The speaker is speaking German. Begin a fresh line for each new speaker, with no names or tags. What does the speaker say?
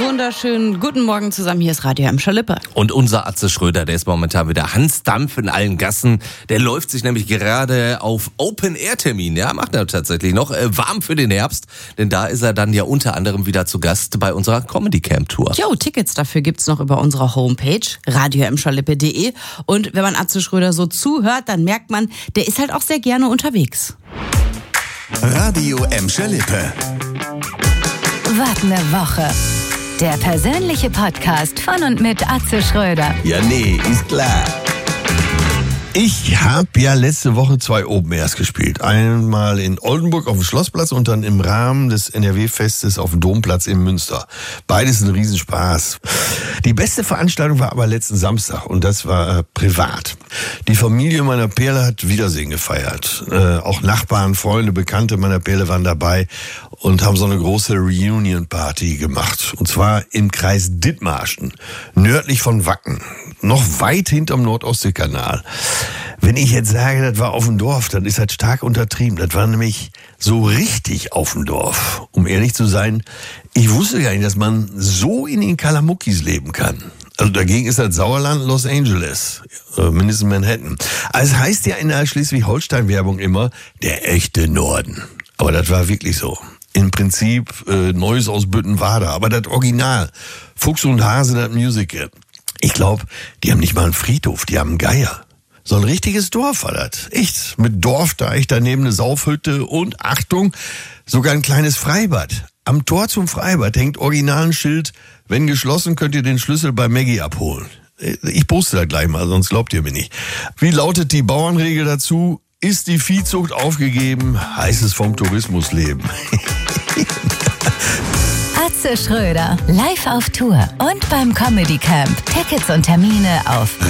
wunderschönen guten Morgen zusammen. Hier ist Radio Emscher-Lippe.
Und unser Atze Schröder, der ist momentan wieder Hansdampf in allen Gassen. Der läuft sich nämlich gerade auf Open-Air-Termin. Ja, macht er tatsächlich noch. Warm für den Herbst. Denn da ist er dann ja unter anderem wieder zu Gast bei unserer Comedy-Camp-Tour.
Jo, Tickets dafür gibt's noch über unsere Homepage radioemscherlippe.de. Und wenn man Atze Schröder so zuhört, dann merkt man, der ist halt auch sehr gerne unterwegs.
Radio Emscher-Lippe.
Was ne Woche. Der persönliche Podcast von und mit Atze Schröder.
Ja, nee, ist klar. Ich habe ja letzte Woche 2 Open Airs gespielt. Einmal in Oldenburg auf dem Schlossplatz und dann im Rahmen des NRW-Festes auf dem Domplatz in Münster. Beides ein Riesenspaß. Die beste Veranstaltung war aber letzten Samstag und das war privat. Die Familie meiner Perle hat Wiedersehen gefeiert. Auch Nachbarn, Freunde, Bekannte meiner Perle waren dabei und haben so eine große Reunion-Party gemacht. Und zwar im Kreis Dithmarschen, nördlich von Wacken, noch weit hinterm Nordostseekanal. Wenn ich jetzt sage, das war auf dem Dorf, dann ist das stark untertrieben. Das war nämlich so richtig auf dem Dorf. Um ehrlich zu sein, ich wusste gar nicht, dass man so in den Kalamuckis leben kann. Also dagegen ist das Sauerland Los Angeles, mindestens Manhattan. Also es heißt ja in der Schleswig-Holstein-Werbung immer, der echte Norden. Aber das war wirklich so. Im Prinzip Neues aus Büttenwader, aber das Original. Fuchs und Hase, das Musical. Ich glaube, die haben nicht mal einen Friedhof, die haben einen Geier. So ein richtiges Dorf war das. Echt. Mit Dorfdeich, daneben eine Saufhütte und, Achtung, sogar ein kleines Freibad. Am Tor zum Freibad hängt original ein Schild, wenn geschlossen, könnt ihr den Schlüssel bei Maggie abholen. Ich poste das gleich mal, sonst glaubt ihr mir nicht. Wie lautet die Bauernregel dazu? Ist die Viehzucht aufgegeben, heißt es vom Tourismus leben.
Atze Schröder, live auf Tour und beim Comedy Camp. Tickets und Termine auf